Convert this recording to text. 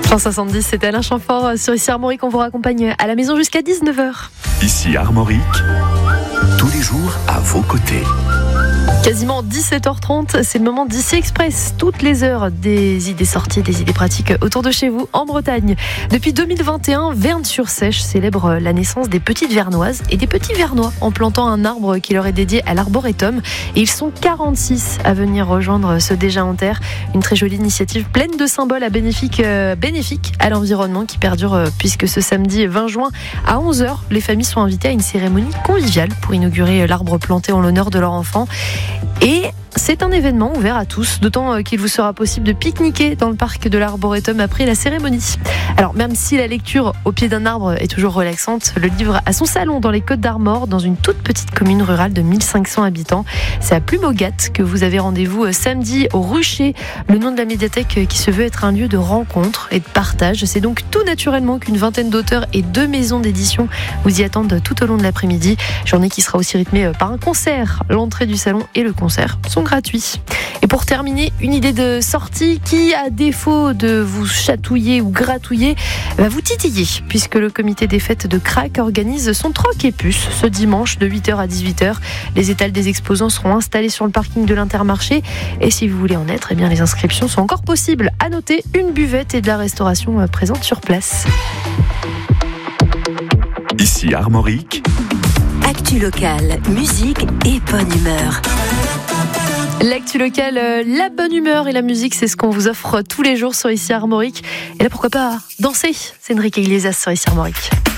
France 70, c'était Alain Chamfort sur Ici Armorique. On vous raccompagne à la maison jusqu'à 19h. Ici Armorique, tous les jours à vos côtés. Quasiment 17h30, c'est le moment d'Ici Express. Toutes les heures, des idées sorties, des idées pratiques autour de chez vous en Bretagne. Depuis 2021, Vern-sur-Seiche célèbre la naissance des petites Vernoises et des petits Vernois en plantant un arbre qui leur est dédié à l'arboretum. Et ils sont 46 à venir rejoindre ce déjà en terre. Une très jolie initiative pleine de symboles bénéfiques à l'environnement qui perdure puisque ce samedi 20 juin à 11h, les familles sont invitées à une cérémonie conviviale pour inaugurer l'arbre planté en l'honneur de leur enfant. Et c'est un événement ouvert à tous, d'autant qu'il vous sera possible de pique-niquer dans le parc de l'Arboretum après la cérémonie. Alors même si la lecture au pied d'un arbre est toujours relaxante, le livre a son salon dans les Côtes d'Armor, dans une toute petite commune rurale de 1500 habitants. C'est à Plumogat que vous avez rendez-vous samedi au Rucher, le nom de la médiathèque qui se veut être un lieu de rencontre et de partage. C'est donc tout naturellement qu'une vingtaine d'auteurs et 2 maisons d'édition vous y attendent tout au long de l'après-midi. Journée qui sera aussi rythmée par un concert. L'entrée du salon et le concert sont gratuits. Et pour terminer, une idée de sortie qui, à défaut de vous chatouiller ou gratouiller, va vous titiller, puisque le comité des fêtes de Crac organise son troc et puce ce dimanche de 8h à 18h. Les étals des exposants seront installés sur le parking de l'Intermarché. Et si vous voulez en être, les inscriptions sont encore possibles. À noter, une buvette et de la restauration présente sur place. Ici Armorique. Actu locale, musique et bonne humeur. L'actu locale, la bonne humeur et la musique, c'est ce qu'on vous offre tous les jours sur Ici Armorique. Et là, pourquoi pas danser? C'est Enrique Iglesias sur Ici Armorique.